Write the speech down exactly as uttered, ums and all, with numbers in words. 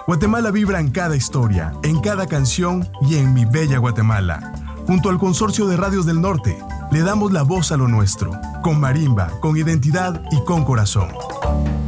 Guatemala vibra en cada historia, en cada canción y en mi bella Guatemala. Junto al Consorcio de Radios del Norte, le damos la voz a lo nuestro, con marimba, con identidad y con corazón.